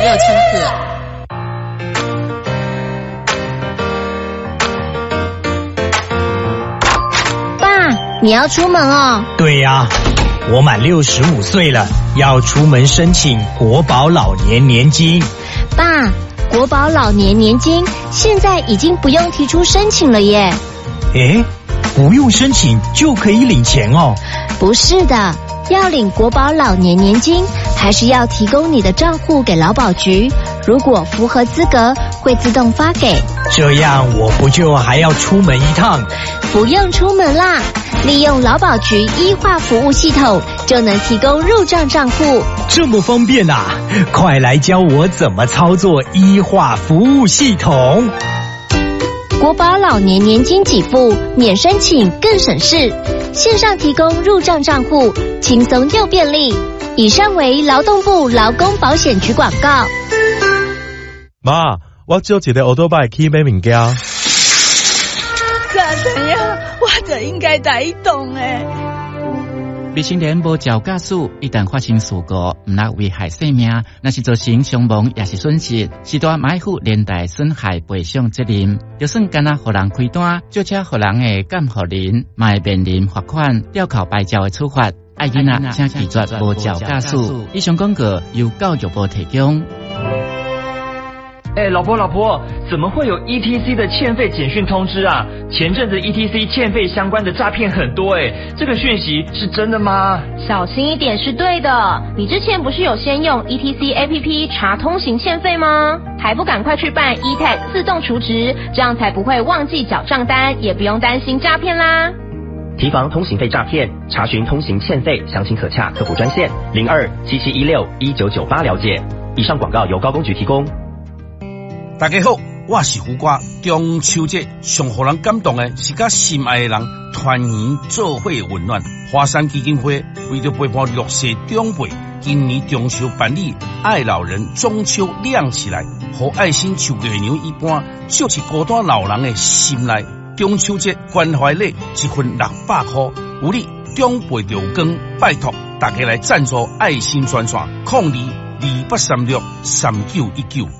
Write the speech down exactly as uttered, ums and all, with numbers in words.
有亲子。 爸，你要出门哦？ 对呀、啊，我满六十五岁了，要出门申请国保老年年金。 爸，国保老年年金现在已经不用提出申请了耶。 诶，不用申请就可以领钱哦？ 不是的，要领国保老年年金，还是要提供你的账户给劳保局，如果符合资格，会自动发给。 这样我不就还要出门一趟？ 不用出门啦，利用劳保局医化服务系统，就能提供入账账户。 这么方便啊！快来教我怎么操作医化服务系统。 国保老年年金给付免申请更省事，线上提供入账账户，轻松又便利。以上为劳动部劳工保险局广告。 妈，我借一个奥多拜去买物件。 咋怎样？我就应该在动诶。 未成年无照驾驶，一旦发生事故，唔能危害生命，那是造成伤亡也是损失，是大买负连带损害赔偿责任。就算干那互人开单，就车互人诶监护人，嘛会面临罚款、吊扣牌照的处罚。爱囡仔请拒绝无照驾驶。以上广告由教育部提供。 哎，老婆老婆，怎么会有 E T C 的欠费简讯通知啊？前阵子 E T C 欠费相关的诈骗很多哎，这个讯息是真的吗？ 小心一点是对的。你之前不是有先用 E T C A P P 查通行欠费吗？还不赶快去办 E T A G 自动储值，这样才不会忘记缴账单，也不用担心诈骗啦。 提防通行费诈骗，查询通行欠费，详情可洽客服专线零二七七一六一九九八了解。以上广告由高公局提供。 大家好，我是胡瓜。中秋节上互人感动的是甲心爱的人团圆做伙温暖。华山基金会为着陪伴弱势长辈，今年中秋办理爱老人中秋亮起来，和爱心像月娘一般，照进孤单老人的心内。中秋节关怀礼一份六百块，有你长辈就有光，拜托大家来赞助爱心专线，零二二八三六三九一九。